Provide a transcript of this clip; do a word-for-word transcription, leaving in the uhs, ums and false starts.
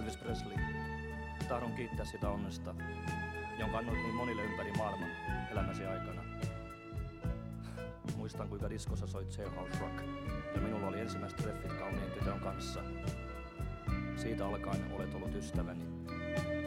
Elvis Presley, tahdon kiittää sitä onnesta, jonka annoit niin monille ympäri maailman elämäsi aikana. Muistan, kuinka diskossa soit Jailhouse Rock, ja minulla oli ensimmäiset treffit kauniin tytön kanssa. Siitä alkaen olet ollut ystäväni.